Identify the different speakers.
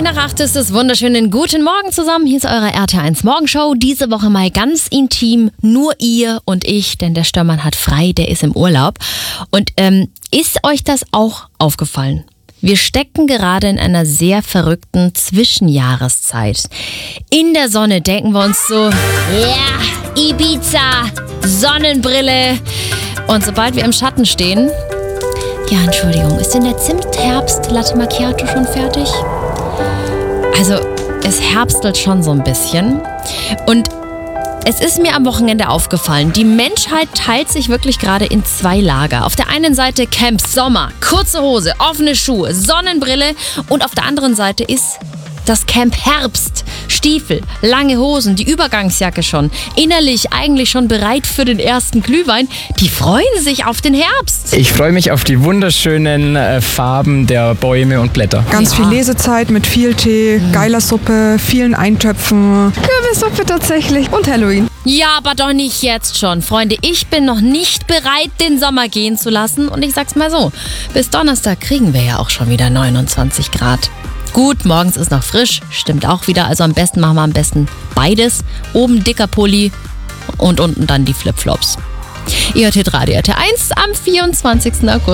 Speaker 1: nach 8 ist es. Wunderschönen guten Morgen zusammen. Hier ist eure RT1 Morgenshow. Diese Woche mal ganz intim, nur ihr und ich, denn der Störmann hat frei, der ist im Urlaub. Und ist euch das auch aufgefallen? Wir stecken gerade in einer sehr verrückten Zwischenjahreszeit. In der Sonne denken wir uns so, ja, Ibiza, Sonnenbrille. Und sobald wir im Schatten stehen, ja, Entschuldigung, ist denn der Zimtherbst Latte Macchiato schon fertig? Also, es herbstelt schon so ein bisschen. Und es ist mir am Wochenende aufgefallen, die Menschheit teilt sich wirklich gerade in zwei Lager. Auf der einen Seite Camp Sommer, kurze Hose, offene Schuhe, Sonnenbrille. Und auf der anderen Seite ist das Camp Herbst, Stiefel, lange Hosen, die Übergangsjacke schon. Innerlich eigentlich schon bereit für den ersten Glühwein. Die freuen sich auf den Herbst.
Speaker 2: Ich freue mich auf die wunderschönen Farben der Bäume und Blätter.
Speaker 3: Ganz viel Lesezeit mit viel Tee, geiler Suppe, vielen Eintöpfen. Kürbissuppe tatsächlich und Halloween.
Speaker 1: Ja, aber doch nicht jetzt schon. Freunde, ich bin noch nicht bereit, den Sommer gehen zu lassen. Und ich sag's mal so, bis Donnerstag kriegen wir ja auch schon wieder 29 Grad. Gut, morgens ist noch frisch, stimmt auch wieder. Also am besten machen wir beides. Oben dicker Pulli und unten dann die Flipflops. Ihr hört Radio RT1 am 24. August.